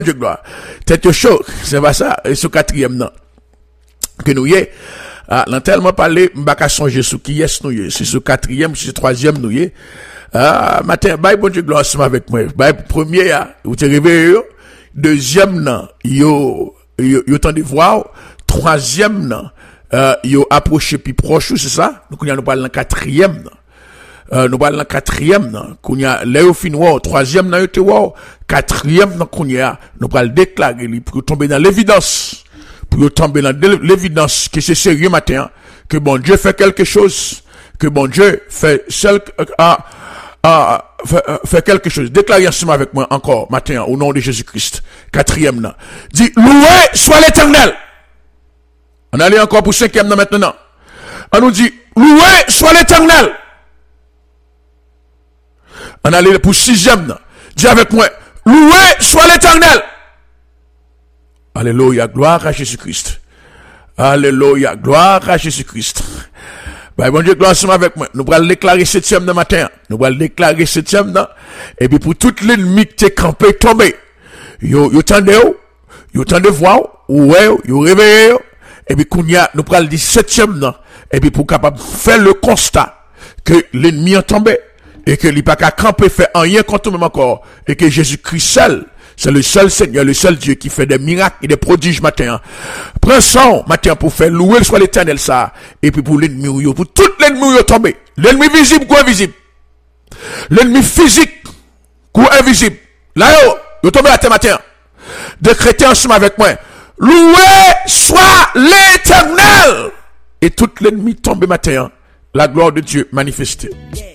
Dieu gloire. Tête chaud, c'est pas ça. Et ce quatrième, non. Que nous y est. Ah, l'on tellement parlé, m'baka songer sous qui est nous y est. C'est ce quatrième, c'est ce troisième nous y est. Ah, matin, bye, bon Dieu gloire, ensemble avec moi. Bye, premier, vous te réveillez, deuxième, non, yo temps de voir. Troisième, non, yo approché puis proche, c'est ça? Donc, nous parlons de quatrième, non. Nous parlons de quatrième, non. Qu'on y a, là, au fin, troisième, non, yote, quatrième, non, qu'on y a, nous parlons déclarer, pour tomber dans l'évidence. Pour tomber dans l'évidence que c'est sérieux matin, que bon Dieu fait quelque chose, que bon Dieu fait fait quelque chose. Déclarez ensemble avec moi encore matin au nom de Jésus-Christ. Quatrième nan. Dit, loué soit l'Éternel. On allait encore pour cinquième nan maintenant. On nous dit, loué soit l'Éternel. On allait pour sixième nan. Dis avec moi, loué soit l'Éternel. Alléluia, gloire à Jésus-Christ. Alléluia, gloire à Jésus-Christ. Bon Dieu, gloire ensemble avec moi. Nous allons déclarer septième de matin. Nous allons déclarer septième de. Et puis pour tout l'ennemi qui t'est campé, tombé. Yo tendez, yo tendez voir, ouais, yo réveillé. Et puis nous allons dire septième de. Et puis pour capable faire le constat que l'ennemi est tombé. Et que il pas qu'à camper fait rien contre même encore. Et que Jésus-Christ seul. C'est le seul Seigneur, le seul Dieu qui fait des miracles et des prodiges matin. Prends son matin pour faire louer soit l'Éternel ça. Et puis pour l'ennemi, pour tout l'ennemi tombé. L'ennemi visible ou invisible. L'ennemi physique ou invisible. Là, yo tombé à terre matin. Décrétez ensemble avec moi. Loué soit l'Éternel. Et tout l'ennemi tombé matin. La gloire de Dieu manifestée.